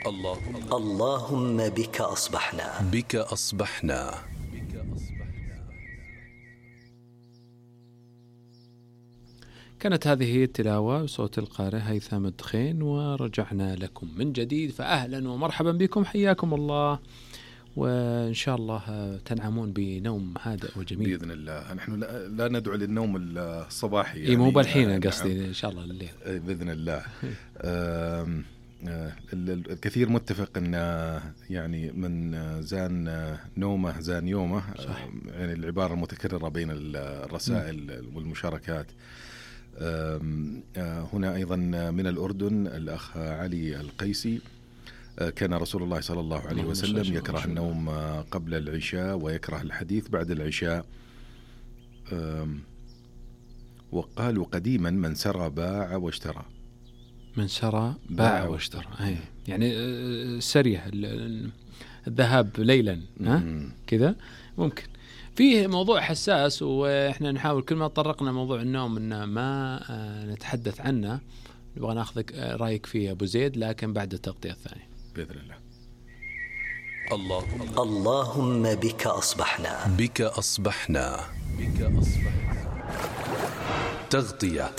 اللهم بك أصبحنا. بك أصبحنا. كانت هذه التلاوة بصوت القارئ هيثم الدخين، ورجعنا لكم من جديد، فأهلا ومرحبا بكم، حياكم الله، وإن شاء الله تنعمون بنوم هادئ وجميل بإذن الله. نحن لا ندعو للنوم الصباحي يعني، مو بالحين قصدي إن شاء الله الليل بإذن الله. الكثير متفق أن يعني من زان نومه زان يومه، يعني العبارة المتكررة بين الرسائل والمشاركات. هنا أيضا من الأردن الأخ علي القيسي: كان رسول الله صلى الله عليه وسلم يكره النوم قبل العشاء ويكره الحديث بعد العشاء، وقالوا قديما من سرى باع واشترى. من سرى باع واشترى، يعني السرية الذهاب ليلا كذا. ممكن فيه موضوع حساس، وإحنا نحاول كل ما طرقنا موضوع النوم إن ما نتحدث عنه. نبغى ناخذ رأيك فيه أبو زيد، لكن بعد التغطية الثانية بإذن الله. اللهم بك أصبحنا. بك أصبحنا. تغطية.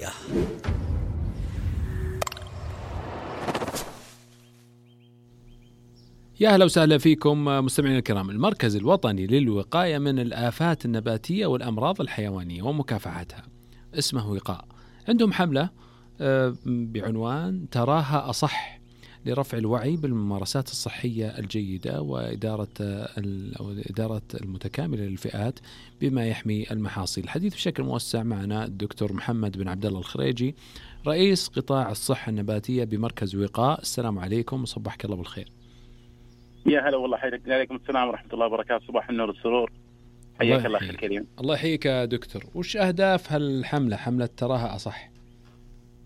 يا أهلا وسهلا فيكم مستمعينا الكرام. المركز الوطني للوقاية من الآفات النباتية والأمراض الحيوانية ومكافحتها، اسمه وقاء، عندهم حملة بعنوان تراها أصح، لرفع الوعي بالممارسات الصحية الجيدة وإدارة المتكاملة للفئات بما يحمي المحاصيل. الحديث بشكل موسع معنا الدكتور محمد بن عبد الله الخريجي، رئيس قطاع الصحة النباتية بمركز وقاء. السلام عليكم وصبحك الله بالخير. يا هلا والله، حياك. عليكم السلام ورحمة الله وبركاته. صباح النور والسرور، حياك الله أخي الكريم. الله يحييك يا دكتور. وش أهداف هالحملة، حملة تراها أصح؟